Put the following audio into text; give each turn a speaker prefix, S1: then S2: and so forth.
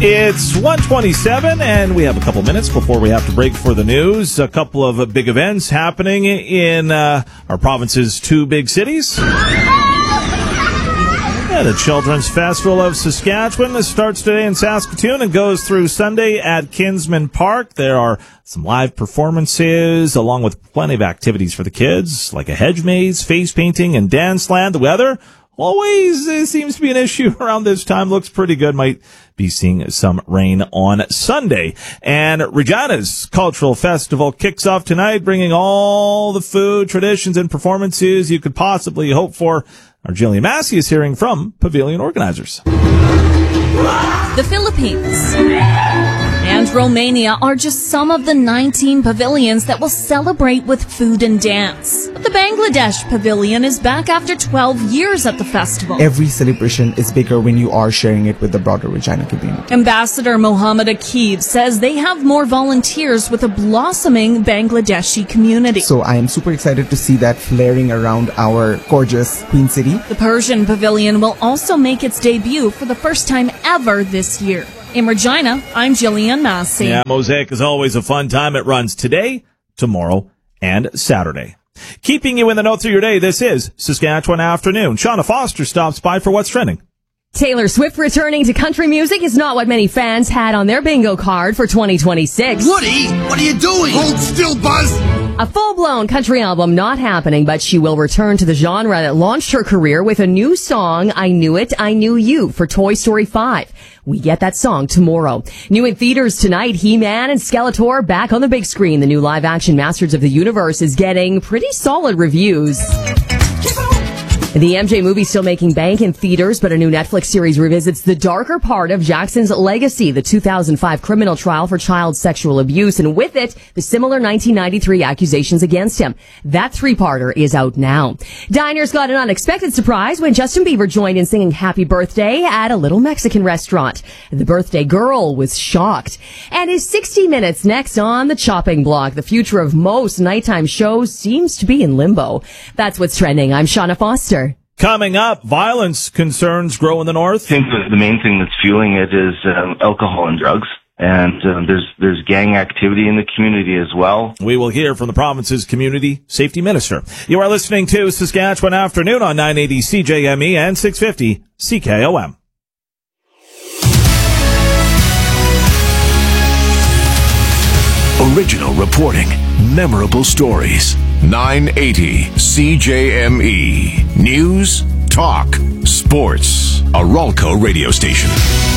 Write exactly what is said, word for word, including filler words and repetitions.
S1: It's one twenty-seven, and we have a couple minutes before we have to break for the news. A couple of big events happening in uh, our province's two big cities. Yeah, the Children's Festival of Saskatchewan starts today in Saskatoon and goes through Sunday at Kinsman Park. There are some live performances, along with plenty of activities for the kids, like a hedge maze, face painting, and dance land. The weather always uh, seems to be an issue around this time. Looks pretty good. Might be seeing some rain on Sunday. And Regina's Cultural Festival kicks off tonight, bringing all the food, traditions, and performances you could possibly hope for. Our Jillian Massey is hearing from pavilion organizers.
S2: The Philippines and Romania are just some of the nineteen pavilions that will celebrate with food and dance. But the Bangladesh pavilion is back after twelve years at the festival.
S3: Every celebration is bigger when you are sharing it with the broader Regina community.
S2: Ambassador Mohammed Akib says they have more volunteers with a blossoming Bangladeshi community.
S3: So I am super excited to see that flaring around our gorgeous Queen City.
S2: The Persian pavilion will also make its debut for the first time ever this year. In Regina, I'm Jillian Massey.
S1: Yeah, Mosaic is always a fun time. It runs today, tomorrow, and Saturday. Keeping you in the know through your day, this is Saskatchewan Afternoon. Shauna Foster stops by for What's Trending.
S4: Taylor Swift returning to country music is not what many fans had on their bingo card for twenty twenty-six.
S5: Woody, what are you doing? Hold still, Buzz!
S4: A full-blown country album not happening, but she will return to the genre that launched her career with a new song, I Knew It, I Knew You, for Toy Story five. We get that song tomorrow. New in theaters tonight, He-Man and Skeletor back on the big screen. The new live-action Masters of the Universe is getting pretty solid reviews. The M J movie still making bank in theaters, but a new Netflix series revisits the darker part of Jackson's legacy, the two thousand five criminal trial for child sexual abuse, and with it, the similar nineteen ninety-three accusations against him. That three-parter is out now. Diners got an unexpected surprise when Justin Bieber joined in singing Happy Birthday at a little Mexican restaurant. The birthday girl was shocked. And is sixty minutes next on the chopping block? The future of most nighttime shows seems to be in limbo. That's what's trending. I'm Shauna Foster.
S1: Coming up, violence concerns grow in the north.
S6: I think that the main thing that's fueling it is um, alcohol and drugs. And um, there's there's gang activity in the community as well.
S1: We will hear from the province's community safety minister. You are listening to Saskatchewan Afternoon on nine eighty C J M E and six fifty C K O M.
S7: Original reporting, memorable stories. nine eighty C J M E. News, talk, sports. A Ralco radio station.